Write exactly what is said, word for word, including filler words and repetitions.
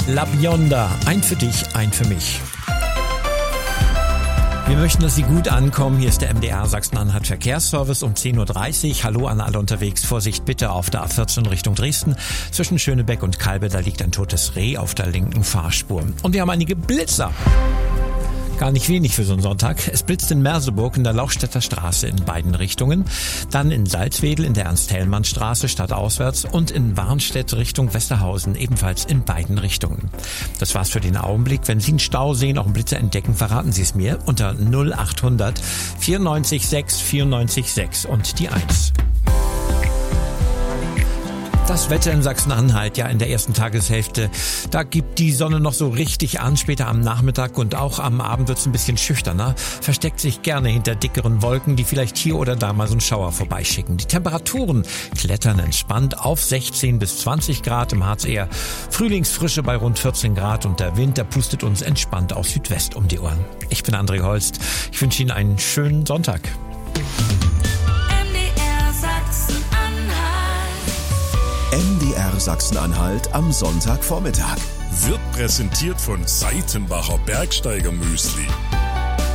La Bionda, ein für dich, ein für mich. Wir möchten, dass Sie gut ankommen. Hier ist der M D R Sachsen-Anhalt Verkehrsservice um zehn Uhr dreißig. Hallo an alle unterwegs. Vorsicht bitte auf der A vierzehn Richtung Dresden. Zwischen Schönebeck und Kalbe, da liegt ein totes Reh auf der linken Fahrspur. Und wir haben einige Blitzer. Gar nicht wenig für so einen Sonntag. Es blitzt in Merseburg in der Lauchstädter Straße in beiden Richtungen. Dann in Salzwedel in der Ernst-Hellmann-Straße stadtauswärts und in Warnstedt Richtung Westerhausen ebenfalls in beiden Richtungen. Das war's für den Augenblick. Wenn Sie einen Stau sehen, auch einen Blitzer entdecken, verraten Sie es mir unter null achthundert vierundneunzig sechs vierundneunzig sechs und die eins. Das Wetter in Sachsen-Anhalt, ja in der ersten Tageshälfte, da gibt die Sonne noch so richtig an, später am Nachmittag und auch am Abend wird's ein bisschen schüchterner, versteckt sich gerne hinter dickeren Wolken, die vielleicht hier oder da mal so einen Schauer vorbeischicken. Die Temperaturen klettern entspannt auf sechzehn bis zwanzig Grad, im Harz eher Frühlingsfrische bei rund vierzehn Grad und der Wind, der pustet uns entspannt aus Südwest um die Ohren. Ich bin André Holst, ich wünsche Ihnen einen schönen Sonntag. M D R Sachsen-Anhalt am Sonntagvormittag. Wird präsentiert von Seitenbacher Bergsteiger Müsli.